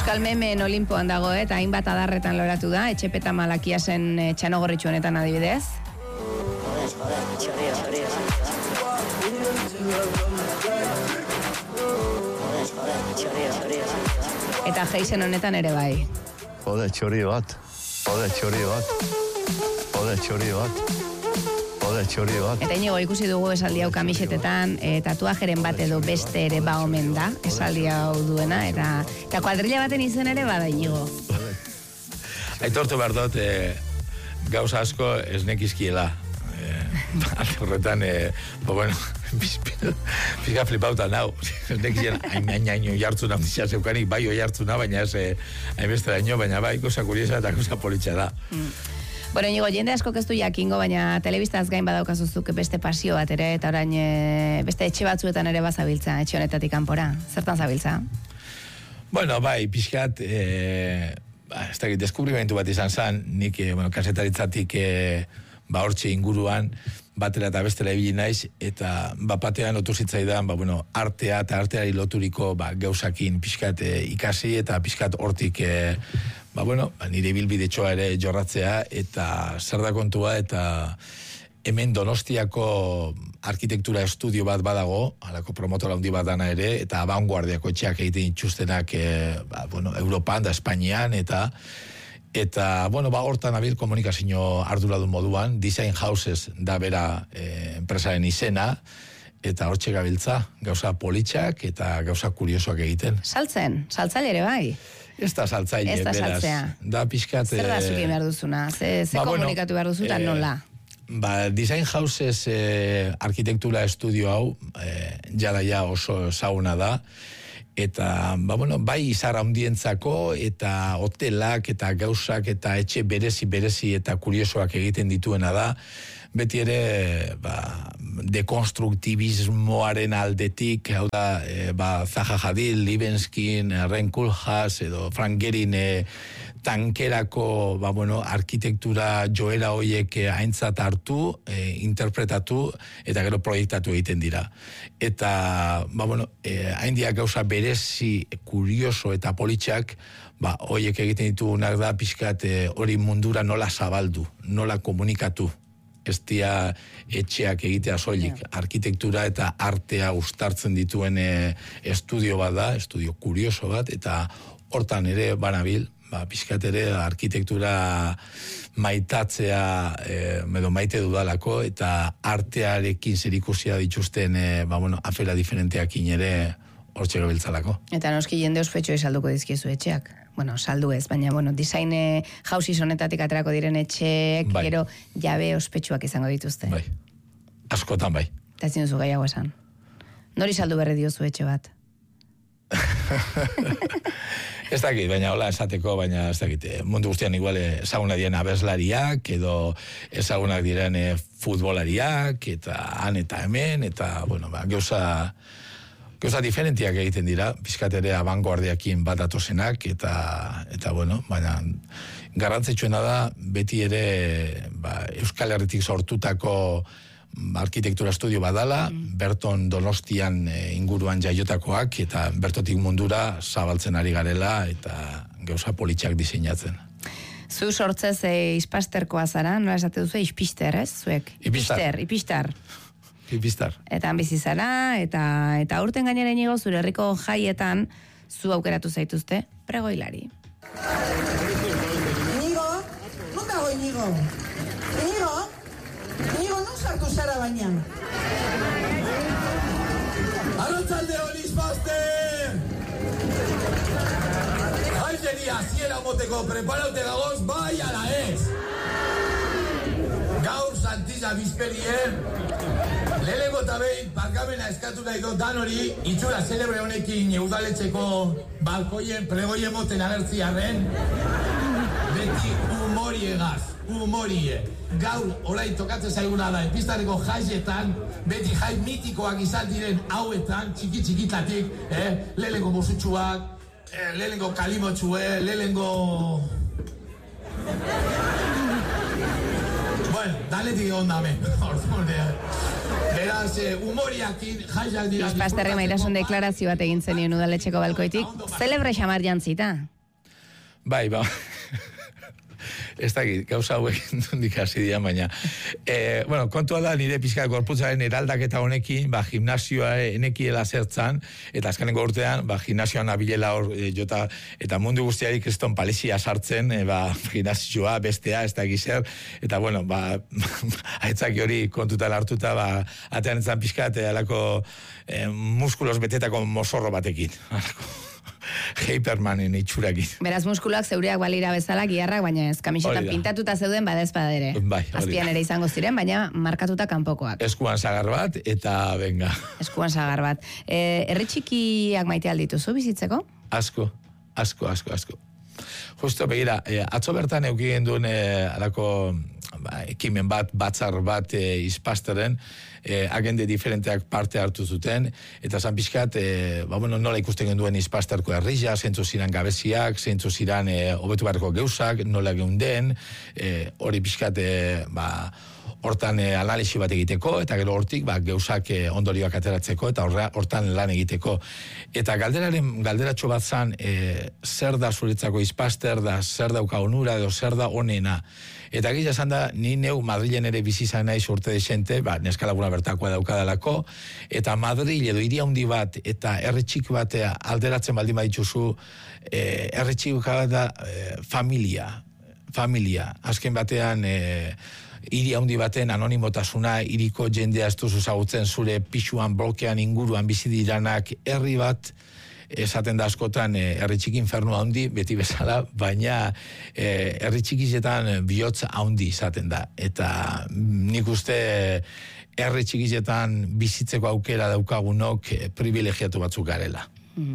Euskal Memen Olimpoan dago, eta hainbat adarretan loratu da, Etxepeta Malakiasen txanogorritxu honetan adibidez. Eta Heisen honetan ere bai. Jode, txori bat. Eta inigo ikusi dugu esaldi hau kamisetetan, tatuajeren bat edo beste ere ba omen da, esaldi hau duena, eta kuadrilla baten izen ere bada inigo. Aitortu behar dut, gauza asko ez nekizkiela. Horretan, pizka flipauta nau. Ez nekizien, hain jartzen amdizia zeukanik, bai oi hartzuna, baina ez hainbeste daño, baina bai, gauza kuriosa eta gauza politxa da. Bueno, inigo, jende asko ez du jakingo, baina telebistaz gain badaukazuzuk beste pasio bat ere, eta orain beste etxe batzuetan ere bazabiltza, etxe honetatik kanpora. Zertan zabiltza? Bueno, bai, pixkat, ez dakit, deskubrimentu bat izan zen, nik, kasetaritzatik, hortxe inguruan, batera eta bestera ibili naiz, eta batean lotu zitzaidan, artea eta arteari loturiko gauzakin pixkat ikasi, eta pixkat hortik, nire bilbidetxoa ere jorratzea, eta zer da kontua, eta hemen Donostiako arkitektura estudio bat badago, halako promotora handi bat dana ere, eta abanguardiako etxeak egiten dituztenak, Europan da Espainian, eta hortan abil komunikazio arduradun moduan, Design Houses da bera enpresaren izena, eta hortxe gabiltza, gauza politxak eta gauza kuriosoak egiten. Saltzaile ere bai? Ez da saltzaile, beraz. Ez da saltzea. Da pixkat... Zer da zuki behar duzuna? Ze komunikatu behar duzu eta nola? Design Houses arkitektura estudio hau, jada oso zauna da, eta, bai izar handientzako, eta hotelak, eta gauzak, eta etxe berezi eta kuriosoak egiten dituena da, beti ere, dekonstruktibismoaren aldetik, hau da, Zaha Hadid, Libenskin, Ren Koolhaas, edo Frank Gehring, tankerako, arkitektura joera hoiek aintzat hartu, interpretatu, eta gero proiektatu egiten dira. Eta, haindiak gauza berezi, kurioso eta politxak, hoiek egiten ditugunak da, pixkat hori mundura nola zabaldu, nola komunikatu. Ez dia etxeak egitea soilik, arkitektura eta artea uztartzen dituen estudio bat da, estudio kurioso bat, eta hortan ere banabil, pixkat ere arkitektura maitatzea edo maite dudalako, eta artearekin zerikusia dituzten afera diferenteakin ere hortxe gabiltzalako. Eta noski jende ospetxo salduko dizkiezu etxeak. Saldu ez, baina, Design Houses honetatik aterako diren etxeek, gero jabe ospetsuak izango dituzte. Bai, askotan bai. Eta ezin duzu gehiago esan. Nori saldu berri diozu etxe bat? Ez dakit, baina hola esateko, baina ez dakit, mundu guztian igual ezagunak diren abeslariak, edo ezagunak diren futbolariak, eta han eta hemen, eta, gauza diferentiak egiten dira, pizkat ere abanguardiakin bat atozenak, eta baina garrantzitsuena da, beti ere Euskal Herritik sortutako arkitektura estudio badala, Berton Donostian inguruan jaiotakoak, eta bertotik mundura zabaltzen ari garela, eta gauza politxak diseinatzen. Zu sortzez ispasterkoa zara, nola esate duzu, ispister, ez? Zuek? Ipistar. Eta bizi zara, eta urten gainera inigo zure herriko jaietan zu aukeratu zaituzte pregoilari. Inigo? Non dago Inigo? Inigo, non sartu zara baina? Arratzalde hori ispaster! Jaizeria ziera moteko preparaute dagoz, bai ala ez! Gaur Santiza bizperien, lehenengo eta behin barkamena eskatu nahi dut danori, itxura zelebre honekin udaletxeko balkoien pregoien moten agertziarren, beti humorie. Gaur orain tokatzen zaiguna da, epistareko jaietan, beti jai mitikoak izan diren hauetan, txikitatik, lehenengo mosutxuak, lehenengo kalimotxue, lehenengo... Bueno, daletik egon dame. Beraz, humoriakin jaiak dira... Ispasterre Mairasun deklarazio bat egin zenien udaletxeko balkoitik. Celebre xamar jantzita. Bai, ba. Ez dakit, gauza hauek nondik hasi dira, baina. Bueno, kontua da, nire pixka gorputzaren eraldaketa honekin, gimnasioa enekiela zertzan, eta azkeneko urtean, gimnasioan abilela hor jota, eta mundu guztiari kriston palizia sartzen, gimnasioa, bestea, ez dakit zer, eta bueno, aitzaki hori kontutan hartuta, atean etzan pixka, alako muskulos betetako mozorro batekin. Hypermanen itxurakin. Beraz, muskuloak zeureak balira bezala, giharrak, baina ez, kamisetan pintatuta zeuden badez badere. Bai, azpian ere izango ziren, baina markatuta kanpokoak. Eskuan sagar bat, eta venga. Eskuan sagar bat. Herri txikiak maite aldituzu bizitzeko? Asko. Justo, begira, atzo bertan eukigen duen alako ekimen bat, batzar bat izpasteren, agende diferenteak parte hartu zuten, eta zan pixkat, nola ikusten genduen izpasterko herria, zeintzu ziren gabeziak, zeintzu ziren hobetu beharko geuzak, nola geunden, hori pixkat, hortan analisi bat egiteko, eta gero hortik geuzak ondorioak ateratzeko, eta hortan lan egiteko. Eta galderatxo bat zan, zer da zuretzako izpaster, da zer dauka onura, edo zer da onena. Eta gila esan da, ni neu Madrilen ere bizi izan naiz urte desente, neskalaguna bertakoa daukadalako, eta Madrid edo hiri handi bat, eta herri txiki bat alderatzen baldin badituzu, herri txiki bat da familia. Azken batean, hiri handi baten anonimotasuna, hiriko jendea ez duzu zagutzen zure pixuan, blokean, inguruan bizi diranak, herri bat, esaten da askotan herri txiki infernu handi, beti bezala, baina herri txikizetan bihotz handi izaten da. Eta nik uste herri txikizetan bizitzeko aukera daukagunok privilegiatu batzuk garela.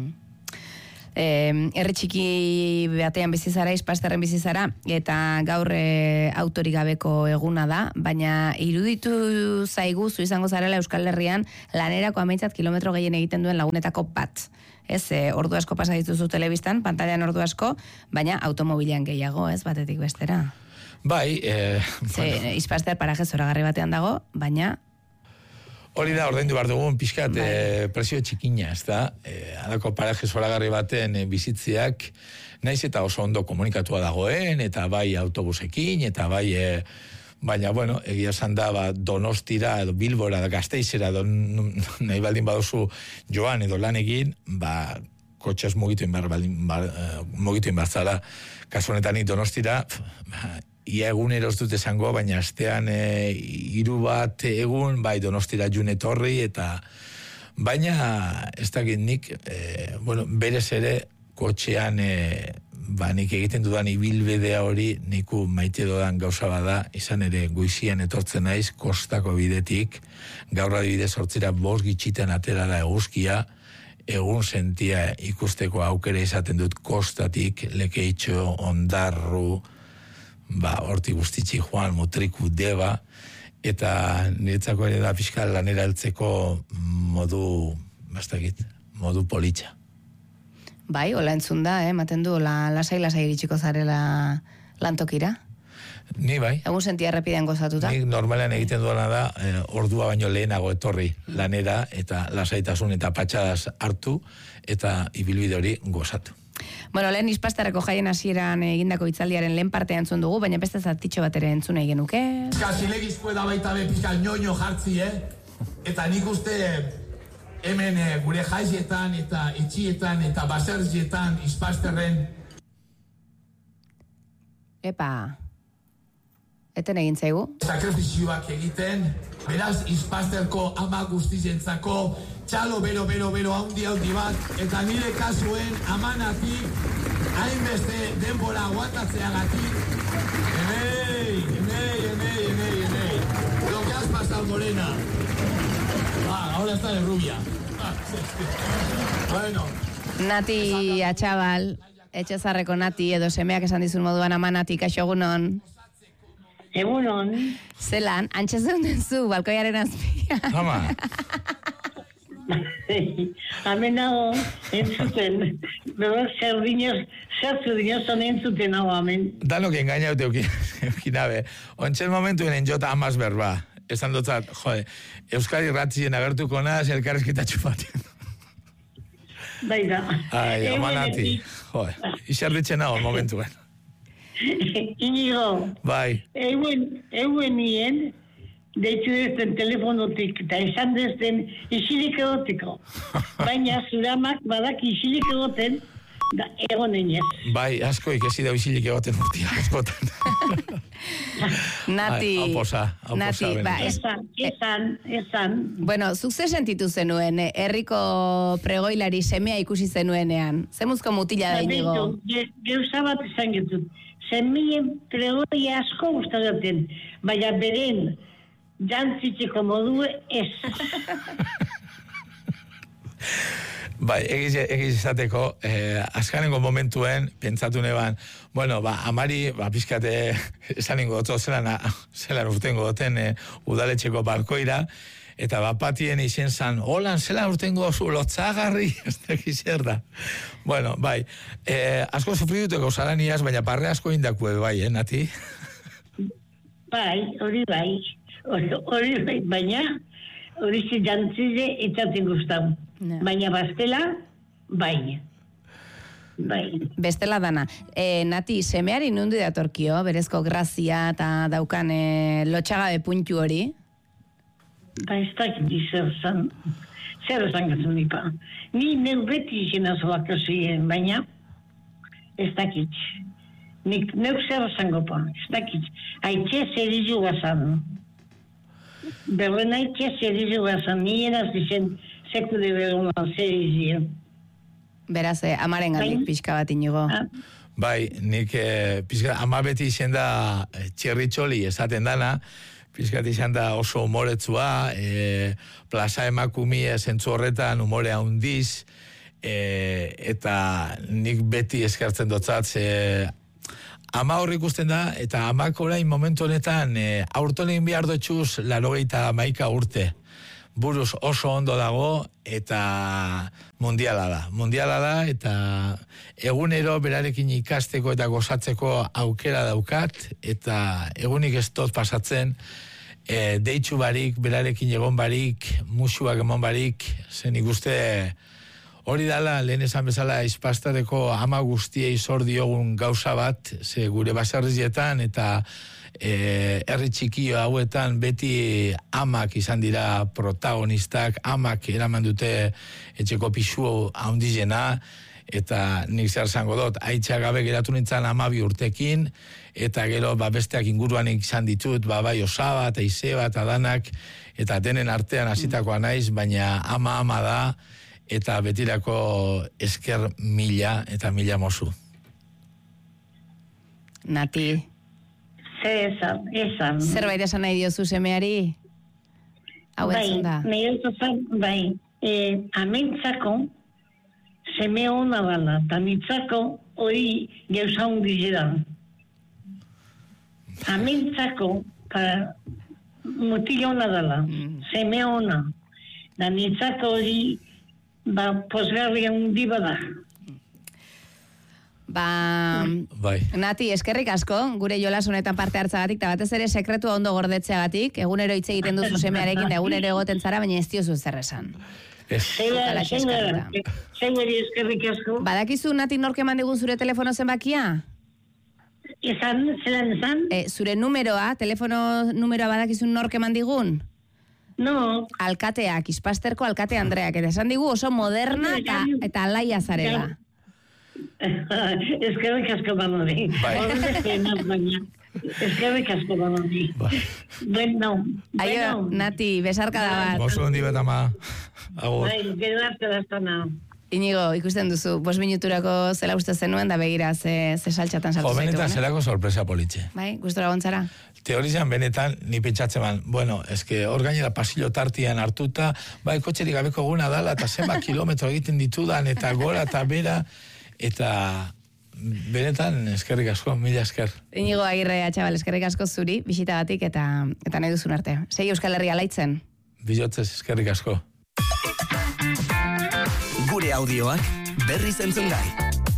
Herri txiki batean bizizara, izpasterren bizizara, eta gaur autorik gabeko eguna da, baina iruditu zaigu zu izango zarela Euskal Herrian lanerako 11 kilometro gehien egiten duen lagunetako bat. Ez, ordu asko pasa dituzu telebistan, pantailan ordu asko, baina automobilean gehiago, ez, batetik bestera. Bai, izpaster paraje zoragarri batean dago, baina hori da, ordaindu behar dugun pixkat presio txikina, ez da? Halako paraje zoragarri baten bizitziak, naiz eta oso ondo komunikatua dagoen, eta bai autobusekin, eta bai, baina, bueno, egia esan da, Donostira, edo Bilbora, Gasteizera, edo nahi baldin baduzu joan edo lan egin, kotxez mugitu inbar zara. Kasu honetan Donostira, ia egunero ez dut esango, baina astean 3 bat egun, bai Donostira jun etorri, eta baina ez dakit nik, berez ere kotxean nik egiten dudan ibilbidea hori niku maite dodan gauza bada, izan ere goizian etortzen naiz kostako bidetik, gaur adibidez 8:05 gitxitan atera da eguzkia, egun sentia ikusteko aukera izaten dut kostatik, Lekeitxo, Ondarru, horti guztitzi joan, Mutriku, Deba, eta niretzako ere da fiskal lanera heltzeko modu politxa. Bai, hola entzun da, ematen du, lasai iritsiko zarela lantokira. Ni bai. Egun sentia errepidean gozatuta. Nik normalean egiten duena da, ordua baino lehenago etorri lanera, eta lasaitasun eta patxadas hartu, eta ibilbide hori gozatu. Bueno, lehen izpastarako jaien hasieran egindako hitzaldiaren lehen partea entzun dugu, baina beste zatitxo bat ere entzun egin nuke. Zilegizko da baita bepika ñoño jartzi, eta nik uste hemen gure jaizietan eta itxietan eta baserzietan izpasterren. Epa, eten egin zaigu? Sakrifizioak egiten, beraz izpasterko ama guztizentzako txalo bero haundi bat, eta nire kasuen amanatik hainbeste denbora aguantatzeagatik. Emei. Lo que has pasado, Morena. Ahora está de rubia. Bueno. Nati atxabal, etxezarreko Nati, edo semeak esan dizun moduan ama Nati, kaixo egunon. Egunon. Zelan, antxe zeunden zu, balkoiaren azpia. Ama. Amenago, entzuten. Zertzu dinozan entzuten hau, amen. Danok engainaute eukinabe. Ontsen momentuen enjota amaz berba. Esan dutzat, Euskadi ratzien agertuko naz, elkarrezkitatxu batean. Bai da. Ai, amanati. Joder, izerditzen hau momentuen. Inigo. Bai. Euen nien, deitu ezten telefonotik, eta esan dezten isilik egoteko. Baina zuramak badak isilik egoten, da egonen ez. Bai, asko ikesi da isilik egoten urtia, askotan. Nati. Nati, ba, esan. Bueno, zuk ze sentitu zenuen, herriko pregoilari semea ikusi zenuenean? Zemuzko mutila da inigo? Geuza bat esan getut. Semien pregoi asko gustagaten, baina beren jantzitzeko modue ez. Bai, egiz izateko, azkanengo momentuen, pentsatu neban, bueno, amari, pizkate, esaningo oto zelan urtengo doten udaletxeko balkoira, eta patien izen zan, holan, zelan urtengo zu lotzagarri, ez tekizer da. Bueno, bai, asko sufriduteko zaraniaz, baina parre asko indakue, bai, Nati? Bai, hori bai, baina, hori ze jantzize etxaten guztau. Baina bestela, bai. Bestela dana. Nati, semeari nundi datorkio, berezko grazia eta daukan lotxagabe puntu hori? Ba, ez dakit zer esan gatzen nipa. Ni neu beti izena zoak osien, baina ez dakit. Neu zer esango pa, ez dakit. Aitxe zer izu gazan. Berren aitxe zer izu gazan. Ni eraz dizen sekude berunan zer izien. Beraz, amaren galdik pixka bat inigo. Bai, nik ama beti izen da txerritxoli esaten dana, pizkat izan da oso humoretsua, plaza emakumi zentzu horretan humore handiz, eta nik beti eskertzen dotzat, ama horri ikusten da, eta amak orain momentu honetan aurtonin behar dutxuz 81 urte. Buruz oso ondo dago, eta mundiala da, eta egunero berarekin ikasteko eta gozatzeko aukera daukat, eta egunik ez dut pasatzen, deitzu barik, berarekin egon barik, musuak emon barik, zen ikuste hori dala, lehen esan bezala, izpastareko ama guztiei zor diogun gauza bat, ze gure baserrizietan, eta herri txiki hauetan beti amak izan dira protagonistak, amak eraman dute etxeko pisu handizena, eta nik zer zango dut, haitxa gabe geratu nintzen 12 urtekin, eta gero besteak inguruan izan ditut, bai Osaba, eta Izeba, eta danak, eta denen artean hasitakoa naiz, baina ama da, eta betirako esker mila eta mila mozu. Nati. Esan. Zerbait esan nahi diozu semeari? Hau entzun da. Bai, amentzako seme hona bala, eta nitzako hori gauza hundi da. Amentzako mutila hona dala, seme hona. Da nitzako hori posgarria hundi bada. Bai. Nati, eskerrik asko, gure jolas honetan parte hartzagatik, eta batez ere sekretua ondo gordetzeagatik, egunero hitz egiten duzu semearekin, da egunero egoten zara, baina ez diozu zer esan. Zeigari eskerrik asko. Badakizu, Nati, nork eman digun zure telefono zenbakia? Zelan esan? Zure numeroa, telefono numeroa badakizun nork eman digun? No. Alkateak, Ispasterko alkate Andreak, eta esan digu oso moderna eta alaia zarela. Eskerrik asko banori. Eskerrik asko banori. Bueno. Aio, Nati, besarkada bat. Bosu hondi bat ama. Bai, gero arte daztana. Inigo, ikusten duzu, 5 minuturako zela uste zenuen, da begira ze saltxatan sartu zaitu. Benetan zelako sorpresa politxe. Bai, gustora gontzara? Teorizan benetan, ni pentsatzen ban, bueno, eske hor gainera pasillo tartian hartuta, bai, kotxerik gabeko guna dala, eta zenba kilometro egiten ditudan, eta gora eta bera, eta benetan eskerrik asko, mila esker. Inigo Agirre, atxabal, eskerrik asko zuri, bisitagatik eta nahi duzun arte. Segi Euskal Herria laitzen? Bilotzez, eskerrik asko. Gure audioak berriz entzungai.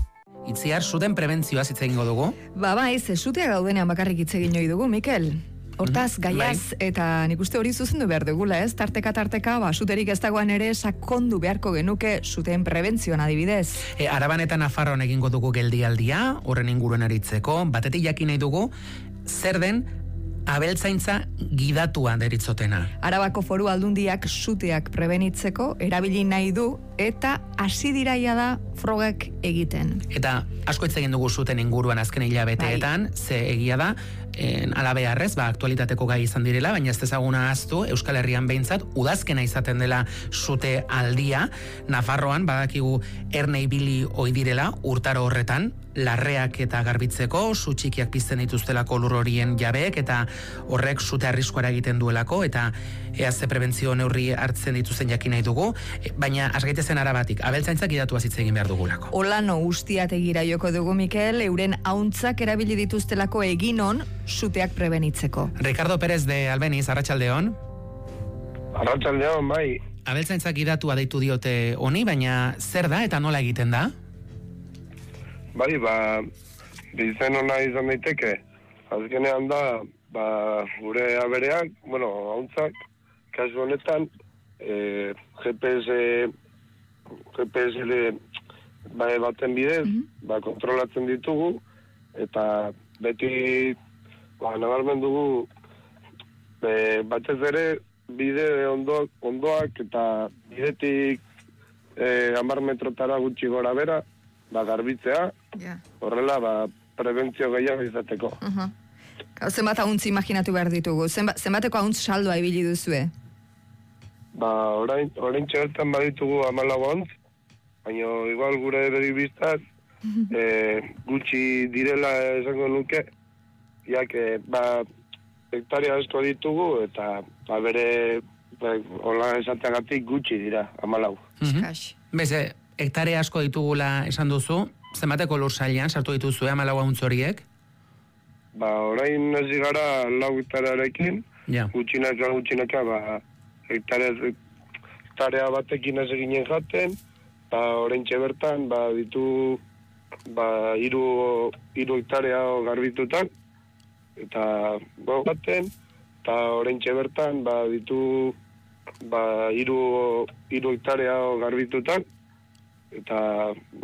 Itziar, zuten prebentzioaz hitz egingo dugu? Bai, ze zutea gaudenean bakarrik hitz egin joi dugu, Mikel. Hortaz, gaiaz, eta nik uste hori zuzendu behar dugula, ez? Tarteka, suterik ez dagoen ere sakondu beharko genuke zuten prebentzioan adibidez. Araban eta Nafarroan egingo dugu geldialdia, horren inguruen aritzeko, batetik jakin nahi dugu, zer den abeltzaintza gidatua deritzotena. Arabako Foru Aldundiak suteak prebenitzeko erabili nahi du eta hasi diraia da frogak egiten. Eta asko hitz egin dugu zuten inguruan azken hilabeteetan, ze egia da, alabearrez, aktualitateko gai izan direla, baina ez ezaguna ahaztu, Euskal Herrian behintzat, udazkena izaten dela zute aldia, Nafarroan, badakigu erne ibili ohi direla, urtaro horretan, larreak eta garbitzeko, su txikiak pizten dituztelako lur horien jabeek, eta horrek zute arriskuara egiten duelako, eta ze prebentzio neurri hartzen dituzten jakin nahi dugu, baina asgaitezen Arabatik, abeltzaintzak gidatuaz hitz egin behar dugulako. Olano ustiategira joko dugu, Mikel, euren hauntzak erabili dituztelako eginon suteak prebenitzeko. Ricardo Pérez de Albeniz, arratsaldeon. Arratsaldeon, bai. Abeltzaintzak gidatua deitu diote honi, baina zer da eta nola egiten da? Bai, dizen ona izan daiteke. Azkenean da, gure abereak, hauntzak, kasu honetan, GPS baten bidez, kontrolatzen ditugu, eta beti, nabarmen dugu, batez ere, bide ondoak, eta bidetik 10 metrotara gutxi gora bera, garbitzea, horrela, prebentzio gehiago izateko. Zenbat hauntz imaginatu behar ditugu? Zenbateko hauntz saldoa ibili duzue? Orain txertan baditugu 14 hauntz, baina igual gure beri biztaz, gutxi direla esango nuke, jak, hektarea asko ditugu, eta bere, hola esateagatik gutxi dira, 14. Beze, hektarea asko ditugula esan duzu, zenbateko lur sailean sartu dituzue 14 hauntz horiek? Orain hasi gara 4 hektarearekin, gutxinaka, hektarea batekin ez eginen jaten, orain bertan, ditu, 3 hektarea garbitutan, eta baten, eta orain bertan, ditu, 3 hektarea garbitutan, eta